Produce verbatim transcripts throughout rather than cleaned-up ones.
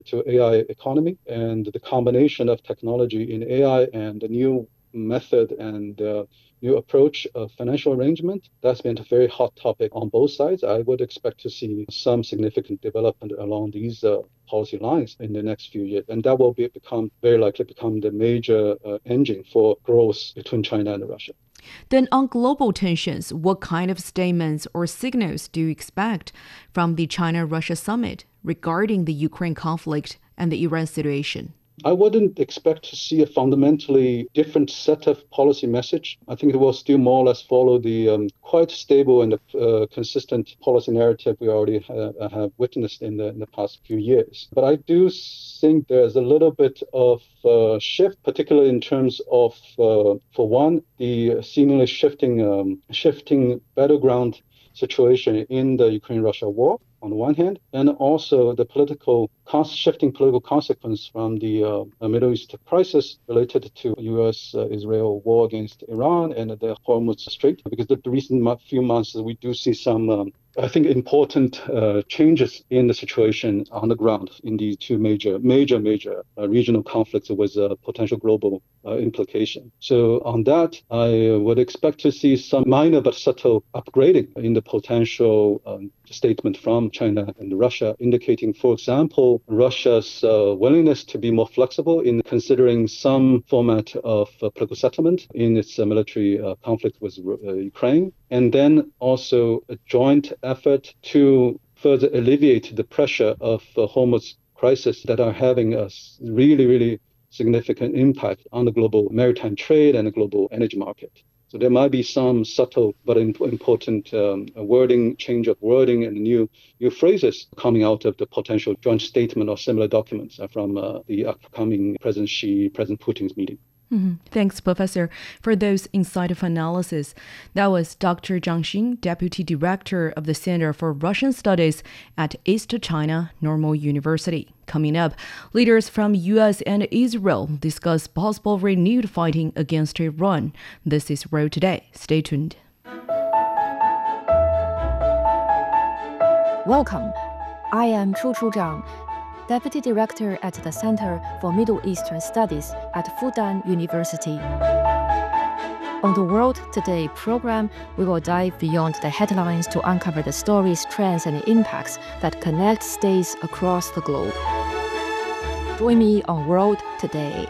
to A I economy, and the combination of technology in A I and the new method and uh, new approach of financial arrangement, that's been a very hot topic on both sides. I would expect to see some significant development along these uh, policy lines in the next few years. And that will be, become very likely become the major uh, engine for growth between China and Russia. Then on global tensions, what kind of statements or signals do you expect from the China-Russia summit regarding the Ukraine conflict and the Iran situation? I wouldn't expect to see a fundamentally different set of policy message. I think it will still more or less follow the um, quite stable and uh, consistent policy narrative we already ha- have witnessed in the, in the past few years. But I do think there's a little bit of uh, shift, particularly in terms of, uh, for one, the seemingly shifting um, shifting battleground situation in the Ukraine-Russia war on the one hand, and also the political shifting political consequence from the uh, Middle East crisis related to U S-Israel uh, war against Iran and the Hormuz Strait. Because the recent few months we do see some um, I think important uh, changes in the situation on the ground in these two major, major, major uh, regional conflicts with uh, potential global uh, implication. So on that, I would expect to see some minor but subtle upgrading in the potential um, statement from China and Russia, indicating, for example, Russia's uh, willingness to be more flexible in considering some format of uh, political settlement in its uh, military uh, conflict with uh, Ukraine, and then also a joint effort to further alleviate the pressure of uh, Hormuz crisis that are having a really, really significant impact on the global maritime trade and the global energy market. So there might be some subtle but important um, wording, change of wording and new new phrases coming out of the potential joint statement or similar documents from uh, the upcoming President Xi, President Putin's meeting. Mm-hmm. Thanks, Professor, for those insightful analysis. That was Doctor Zhang Xin, Deputy Director of the Center for Russian Studies at East China Normal University. Coming up, leaders from U S and Israel discuss possible renewed fighting against Iran. This is Road Today. Stay tuned. Welcome. I am Chu Chu Zhang, Deputy Director at the Center for Middle Eastern Studies at Fudan University. On the World Today program, we will dive beyond the headlines to uncover the stories, trends, and impacts that connect states across the globe. Join me on World Today.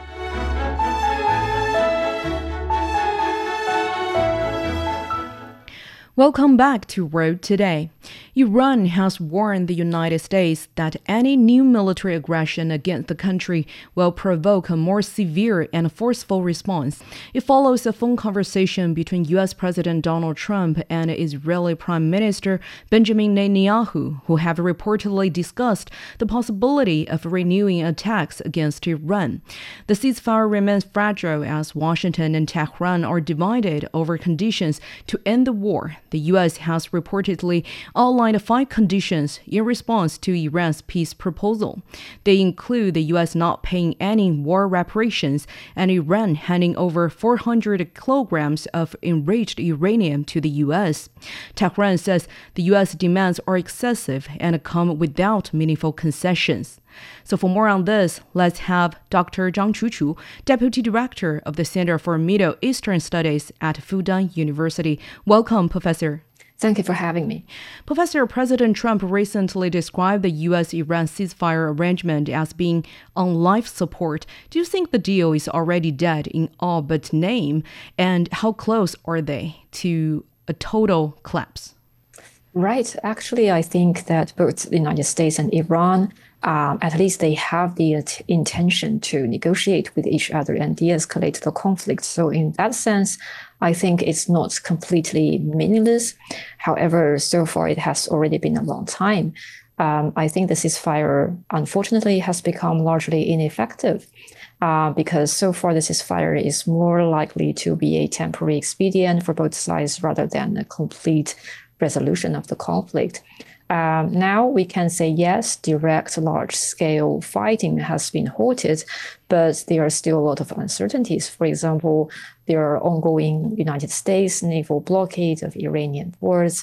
Welcome back to World Today. Iran has warned the United States that any new military aggression against the country will provoke a more severe and forceful response. It follows a phone conversation between U S President Donald Trump and Israeli Prime Minister Benjamin Netanyahu, who have reportedly discussed the possibility of renewing attacks against Iran. The ceasefire remains fragile as Washington and Tehran are divided over conditions to end the war. The U S has reportedly outlined five conditions in response to Iran's peace proposal. They include the U S not paying any war reparations and Iran handing over four hundred kilograms of enriched uranium to the U S. Tehran says the U S demands are excessive and come without meaningful concessions. So for more on this, let's have Doctor Zhang Chuchu, Deputy Director of the Center for Middle Eastern Studies at Fudan University. Welcome, Professor. Thank you for having me. Professor, President Trump recently described the U S-Iran ceasefire arrangement as being on life support. Do you think the deal is already dead in all but name? And how close are they to a total collapse? Right. Actually, I think that both the United States and Iran, um, at least they have the t- intention to negotiate with each other and de-escalate the conflict. So in that sense, I think it's not completely meaningless. However, so far it has already been a long time. Um, I think the ceasefire, unfortunately, has become largely ineffective uh, because so far the ceasefire is more likely to be a temporary expedient for both sides rather than a complete resolution of the conflict. Um, now we can say yes, direct large-scale fighting has been halted, but there are still a lot of uncertainties. For example, there are ongoing United States naval blockade of Iranian ports.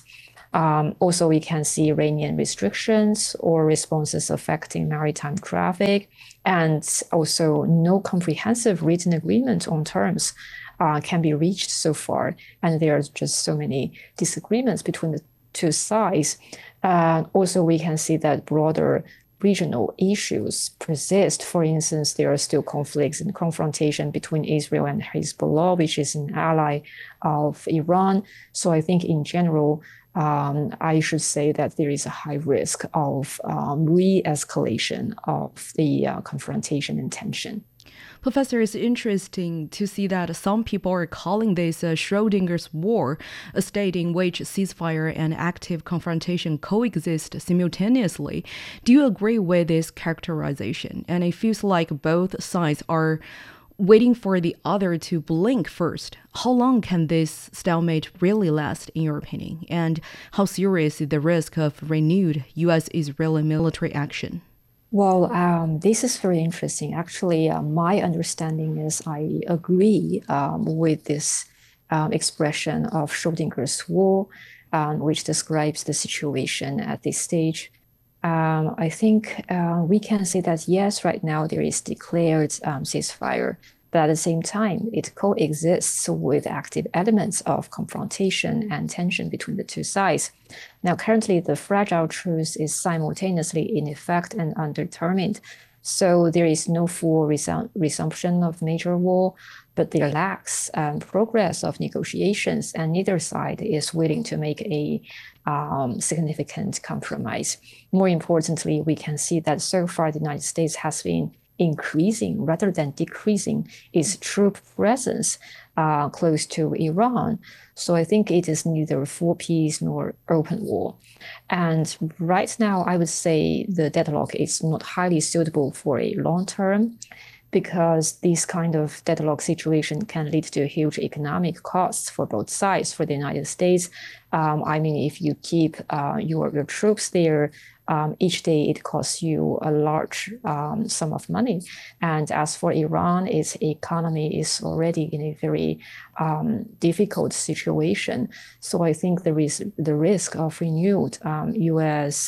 Um, also, we can see Iranian restrictions or responses affecting maritime traffic, and also no comprehensive written agreement on terms uh, can be reached so far. And there are just so many disagreements between the two sides. Uh, also, we can see that broader regional issues persist. For instance, there are still conflicts and confrontation between Israel and Hezbollah, which is an ally of Iran. So I think in general, um, I should say that there is a high risk of um, re-escalation of the uh, confrontation and tension. Professor, it's interesting to see that some people are calling this a Schrodinger's war, a state in which ceasefire and active confrontation coexist simultaneously. Do you agree with this characterization? And it feels like both sides are waiting for the other to blink first. How long can this stalemate really last, in your opinion? And how serious is the risk of renewed U S-Israeli military action? Well, um, this is very interesting. Actually, uh, my understanding is I agree um, with this um, expression of Schrodinger's war, um, which describes the situation at this stage. Um, I think uh, we can say that, yes, right now there is declared um, ceasefire, but at the same time, it coexists with active elements of confrontation and tension between the two sides. Now, currently, the fragile truce is simultaneously in effect and undetermined. So there is no full resum- resumption of major war, but there lacks um, progress of negotiations, and neither side is willing to make a um, significant compromise. More importantly, we can see that so far the United States has been increasing rather than decreasing its troop presence uh, close to Iran. So I think it is neither full peace nor open war. And right now, I would say the deadlock is not highly suitable for a long term, because this kind of deadlock situation can lead to huge economic costs for both sides. For the United States, um, I mean, if you keep uh, your, your troops there, um, each day it costs you a large um, sum of money. And as for Iran, its economy is already in a very um, difficult situation. So I think there is the risk of renewed um, U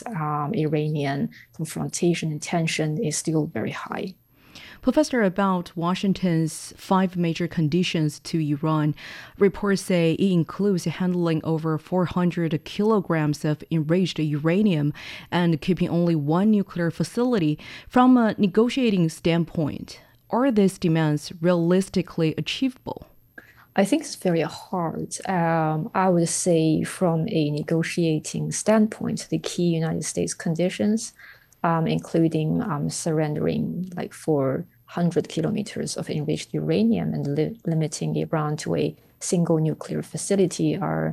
S-Iranian confrontation and tension is still very high. Professor, about Washington's five major conditions to Iran, reports say it includes handling over four hundred kilograms of enriched uranium and keeping only one nuclear facility. From a negotiating standpoint, are these demands realistically achievable? I think it's very hard. Um, I would say from a negotiating standpoint, the key United States conditions, Um, including um, surrendering like four hundred kilometers of enriched uranium and li- limiting Iran to a single nuclear facility, are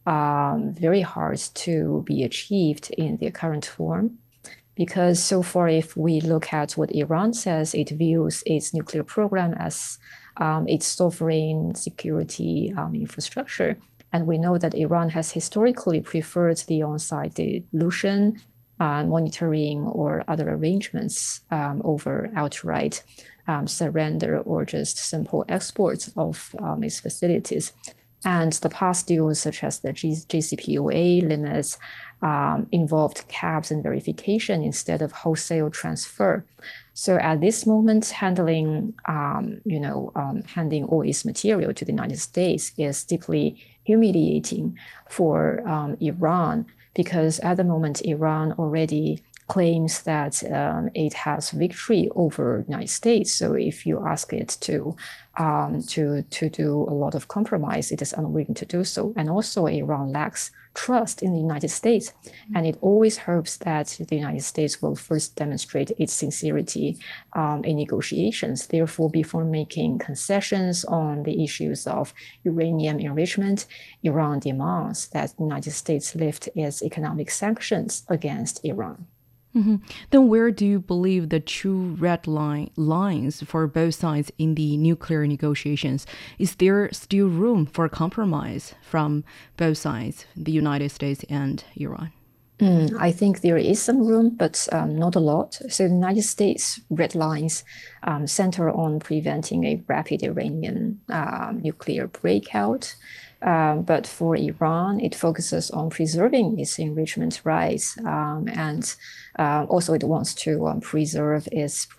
um, very hard to be achieved in their current form. Because so far, if we look at what Iran says, it views its nuclear program as um, its sovereign security um, infrastructure. And we know that Iran has historically preferred the on-site dilution, Uh, monitoring or other arrangements um, over outright um, surrender or just simple exports of um, its facilities. And the past deals, such as the G- JCPOA limits, um, involved caps and verification instead of wholesale transfer. So at this moment, handling, um, you know, um, handing all its material to the United States is deeply humiliating for um, Iran, because at the moment, Iran already claims that um, it has victory over the United States. So if you ask it to, um, to, to do a lot of compromise, it is unwilling to do so. And also, Iran lacks trust in the United States. And it always hopes that the United States will first demonstrate its sincerity um, in negotiations. Therefore, before making concessions on the issues of uranium enrichment, Iran demands that the United States lift its economic sanctions against Iran. Mm-hmm. Then where do you believe the true red line lines for both sides in the nuclear negotiations? Is there still room for compromise from both sides, the United States and Iran? Mm, I think there is some room, but um, not a lot. So the United States red lines um, center on preventing a rapid Iranian uh, nuclear breakout. Um, but for Iran, it focuses on preserving its enrichment rights, um, and uh, also it wants to um, preserve its